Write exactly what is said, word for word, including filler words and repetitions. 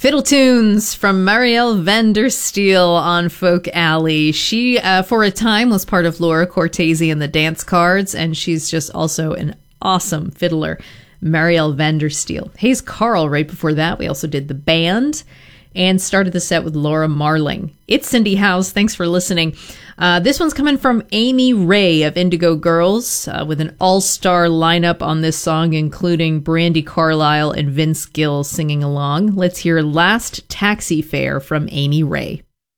Fiddle Tunes from Marielle van der Steel on Folk Alley. She, uh, for a time, was part of Laura Cortese and the Dance Cards, and she's just also an awesome fiddler, Marielle van der Steel. Hayes Carll right before that. We also did The Band and started the set with Laura Marling. It's Cindy House. Thanks for listening. Uh, this one's coming from Amy Ray of Indigo Girls uh, with an all-star lineup on this song, including Brandi Carlile and Vince Gill singing along. Let's hear Last Taxi Fare from Amy Ray.